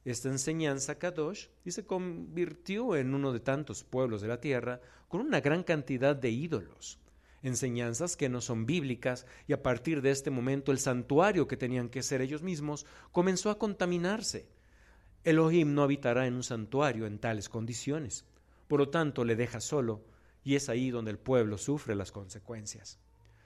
esta enseñanza Kadosh y se convirtió en uno de tantos pueblos de la tierra con una gran cantidad de ídolos, enseñanzas que no son bíblicas, y a partir de este momento el santuario que tenían que ser ellos mismos comenzó a contaminarse. Elohim no habitará en un santuario en tales condiciones, por lo tanto le deja solo, y es ahí donde el pueblo sufre las consecuencias.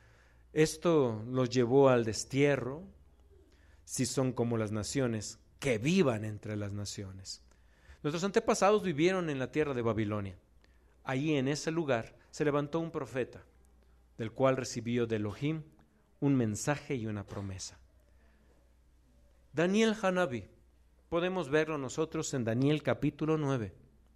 Esto los llevó al destierro. Si son como las naciones, que vivan entre las naciones. Nuestros antepasados vivieron en la tierra de Babilonia. Allí en ese lugar se levantó un profeta, del cual recibió de Elohim un mensaje y una promesa. Daniel Hanabi, podemos verlo nosotros en Daniel capítulo 9.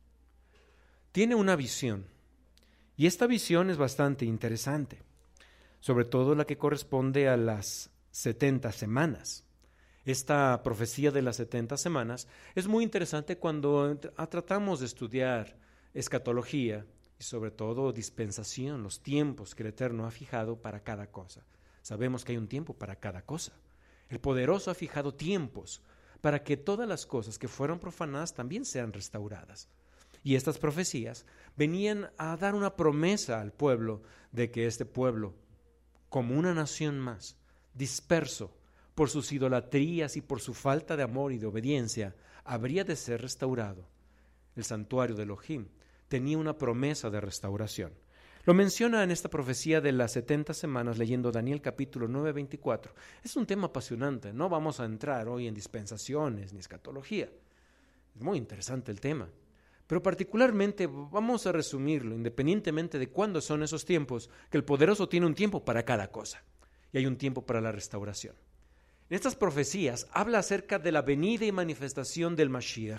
Tiene una visión, y esta visión es bastante interesante, sobre todo la que corresponde a las 70 semanas. Esta profecía de las 70 semanas es muy interesante cuando tratamos de estudiar escatología y sobre todo dispensación, los tiempos que el Eterno ha fijado para cada cosa. Sabemos que hay un tiempo para cada cosa. El Poderoso ha fijado tiempos para que todas las cosas que fueron profanadas también sean restauradas. Y estas profecías venían a dar una promesa al pueblo de que este pueblo, como una nación más, disperso por sus idolatrías y por su falta de amor y de obediencia, habría de ser restaurado. El santuario de Elohim tenía una promesa de restauración. Lo menciona en esta profecía de las 70 semanas, leyendo Daniel capítulo 9, 24. Es un tema apasionante, no vamos a entrar hoy en dispensaciones ni escatología. Es muy interesante el tema, pero particularmente vamos a resumirlo, independientemente de cuándo son esos tiempos, que el Poderoso tiene un tiempo para cada cosa, y hay un tiempo para la restauración. En estas profecías habla acerca de la venida y manifestación del Mashiach,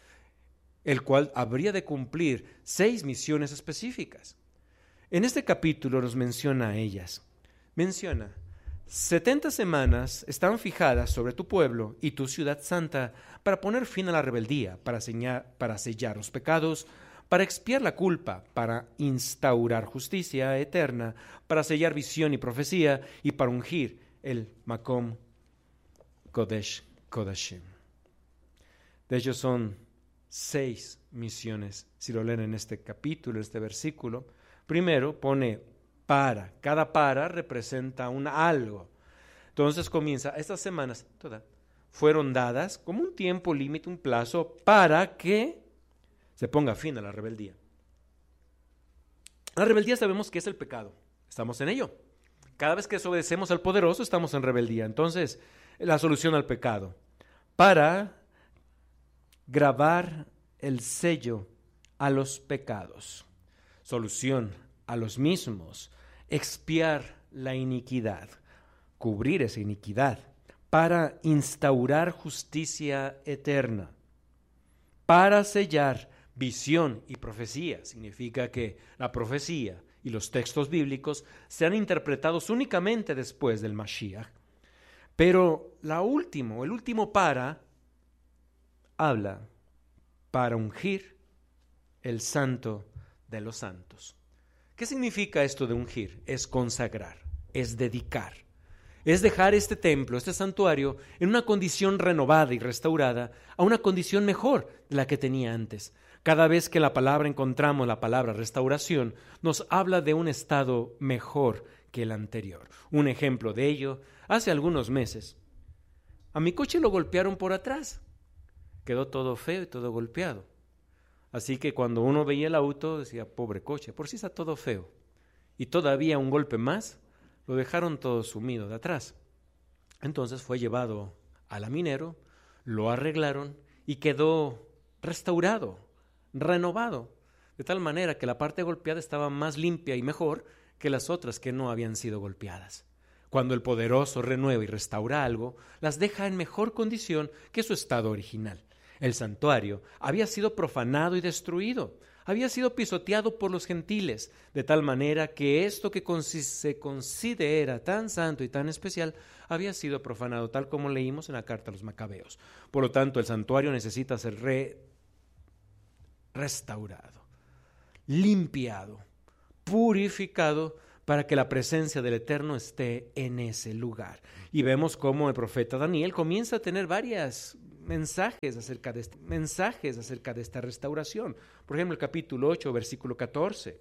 el cual habría de cumplir 6 misiones específicas. En este capítulo nos menciona a ellas. Menciona: 70 semanas están fijadas sobre tu pueblo y tu ciudad santa para poner fin a la rebeldía, para sellar los pecados, para expiar la culpa, para instaurar justicia eterna, para sellar visión y profecía y para ungir el Makom Kodesh Kodashim. De hecho son 6 misiones, si lo leen en este capítulo, este versículo. Primero pone para, cada para representa un algo. Entonces comienza, estas semanas todas fueron dadas como un tiempo límite, un plazo, para que se ponga fin a la rebeldía. La rebeldía sabemos que es el pecado, estamos en ello. Cada vez que desobedecemos al Poderoso estamos en rebeldía. Entonces, la solución al pecado, para grabar el sello a los pecados, solución a los mismos, expiar la iniquidad, cubrir esa iniquidad, para instaurar justicia eterna, para sellar visión y profecía. Significa que la profecía y los textos bíblicos sean interpretados únicamente después del Mashiach. Pero el último habla para ungir el santo de los santos. ¿Qué significa esto de ungir? Es consagrar, es dedicar, es dejar este templo, este santuario, en una condición renovada y restaurada a una condición mejor de la que tenía antes. Cada vez que encontramos la palabra restauración, nos habla de un estado mejor que el anterior. Un ejemplo de ello, hace algunos meses, a mi coche lo golpearon por atrás. Quedó todo feo y todo golpeado. Así que cuando uno veía el auto, decía, pobre coche, por sí está todo feo. Y todavía un golpe más, lo dejaron todo sumido de atrás. Entonces fue llevado a la minero, lo arreglaron y quedó restaurado, renovado, de tal manera que la parte golpeada estaba más limpia y mejor que las otras que no habían sido golpeadas. Cuando el Poderoso renueva y restaura algo, las deja en mejor condición que su estado original. El santuario había sido profanado y destruido, había sido pisoteado por los gentiles, de tal manera que esto que se considera tan santo y tan especial había sido profanado, tal como leímos en la carta a los Macabeos. Por lo tanto, el santuario necesita ser restaurado, limpiado, purificado, para que la presencia del Eterno esté en ese lugar. Y vemos cómo el profeta Daniel comienza a tener varias mensajes acerca de esta restauración. Por ejemplo, el capítulo 8, versículo 14.